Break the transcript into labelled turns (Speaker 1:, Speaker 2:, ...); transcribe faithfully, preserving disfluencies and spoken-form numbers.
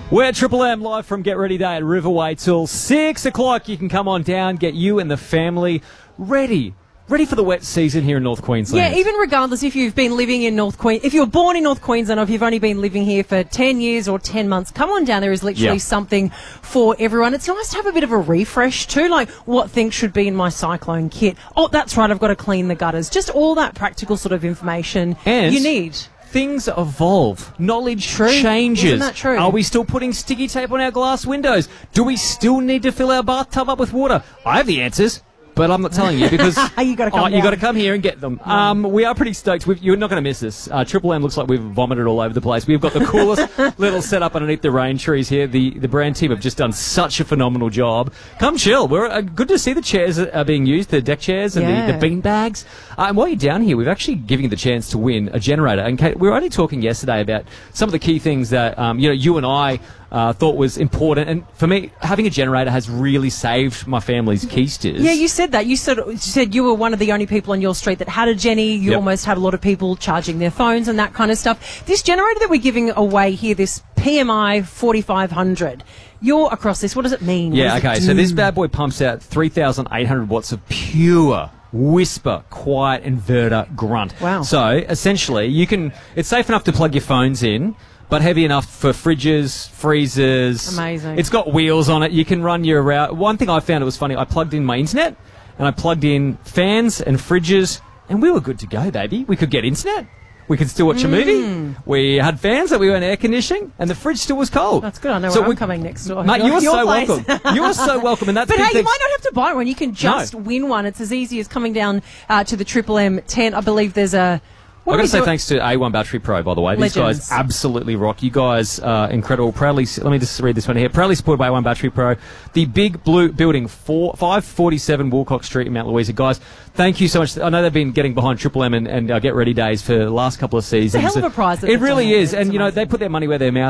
Speaker 1: We're Triple M live from Get Ready Day at Riverway till six o'clock. You can come on down, get you and the family ready. Ready for the wet season here in North Queensland.
Speaker 2: Yeah, even regardless if you've been living in North Queensland, if you were born in North Queensland or if you've only been living here for ten years or ten months, come on down. There is literally
Speaker 1: Yeah.
Speaker 2: something for everyone. It's nice to have a bit of a refresh too, like what things should be in my cyclone kit. Oh, that's right, I've got to clean the gutters. Just all that practical sort of information
Speaker 1: And
Speaker 2: you need.
Speaker 1: things evolve. Knowledge
Speaker 2: True.
Speaker 1: changes.
Speaker 2: Isn't that true?
Speaker 1: Are we still putting sticky tape on our glass windows? Do we still need to fill our bathtub up with water? I have the answers, but I'm not telling you because
Speaker 2: You gotta come
Speaker 1: oh, you
Speaker 2: down.
Speaker 1: got to come here and get them. Um, we are pretty stoked. We've, you're not going to miss us. Uh, Triple M looks like we've vomited all over the place. We've got the coolest little setup underneath the rain trees here. The the brand team have just done such a phenomenal job. Come chill. We're uh, good to see the chairs are being used, the deck chairs and
Speaker 2: Yeah.
Speaker 1: the, the bean bags. Uh, and while you're down here, we've actually given you the chance to win a generator. And Kate, we were only talking yesterday about some of the key things that um, you know you and I uh, thought was important. And for me, having a generator has really saved my family's keysters.
Speaker 2: Yeah, you said that. You said, you said you were one of the only people on your street that had a Jenny. You
Speaker 1: Yep.
Speaker 2: almost had a lot of people charging their phones and that kind of stuff. This generator that we're giving away here, this P M I forty-five hundred, you're across this. What does it mean? What
Speaker 1: Yeah,
Speaker 2: does it
Speaker 1: okay. So
Speaker 2: do?
Speaker 1: this bad boy pumps out three thousand eight hundred watts of pure whisper, quiet inverter grunt.
Speaker 2: Wow.
Speaker 1: So essentially, you can. It's safe enough to plug your phones in, but heavy enough for fridges, freezers.
Speaker 2: Amazing.
Speaker 1: It's got wheels on it. You can run your route. One thing I found it was funny. I plugged in my internet, and I plugged in fans and fridges, and we were good to go, baby. We could get internet. We could still watch a movie. We had fans that we weren't air conditioning, and the fridge still was cold.
Speaker 2: That's good. I know
Speaker 1: So
Speaker 2: where
Speaker 1: we-
Speaker 2: I'm coming next door.
Speaker 1: Mate, you
Speaker 2: Your-
Speaker 1: are
Speaker 2: your
Speaker 1: so
Speaker 2: place.
Speaker 1: welcome. You are so welcome, and that's
Speaker 2: But
Speaker 1: big
Speaker 2: hey, you
Speaker 1: things.
Speaker 2: might not have to buy one. You can just
Speaker 1: No.
Speaker 2: win one. It's as easy as coming down uh, to the Triple M tent. I believe there's a... What
Speaker 1: I've
Speaker 2: do
Speaker 1: got
Speaker 2: we
Speaker 1: to say
Speaker 2: do?
Speaker 1: thanks to A one Battery Pro, by the way. These
Speaker 2: Legends.
Speaker 1: guys absolutely rock. You guys are incredible. Proudly, let me just read this one here. Proudly supported by A one Battery Pro. The Big Blue Building, four, five forty-seven Woolcock Street in Mount Louisa. Guys, thank you so much. I know they've been getting behind Triple M and, and uh, Get Ready Days for the last couple of seasons.
Speaker 2: hell of a prize that
Speaker 1: It
Speaker 2: they've
Speaker 1: really
Speaker 2: done.
Speaker 1: is.
Speaker 2: It's
Speaker 1: And, you know,
Speaker 2: amazing.
Speaker 1: they put their money where their mouth